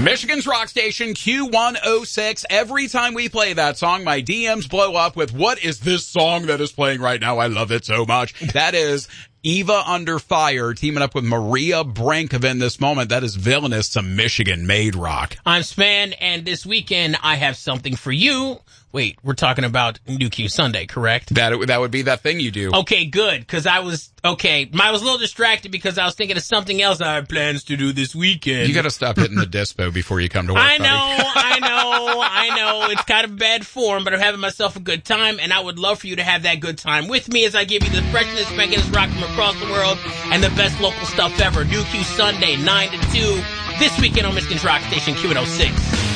Michigan's rock station, Q106. Every time we play that song, my DMs blow up with, what is this song that is playing right now? I love it so much. That is Eva Under Fire teaming up with Maria Brankoven this moment. That is Villainous, some Michigan-made rock. I'm Span, and this weekend I have something for you. Wait, we're talking about New Q Sunday, correct? That would be that thing you do. Okay, good, because I was a little distracted because I was thinking of something else I have plans to do this weekend. You gotta stop hitting the dispo before you come to work, I buddy. know. It's kind of bad form, but I'm having myself a good time, and I would love for you to have that good time with me as I give you the freshest, spankiest rock from across the world and the best local stuff ever. New Q Sunday, 9 to 2, this weekend on Michigan's Rock Station, Q106.